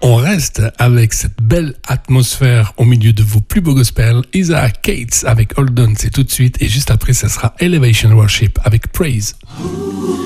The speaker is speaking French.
on reste avec cette belle atmosphère au milieu de vos plus beaux gospels. Isaac Cates avec Hold On, c'est tout de suite. Et juste après, ce sera Elevation Worship avec Praise.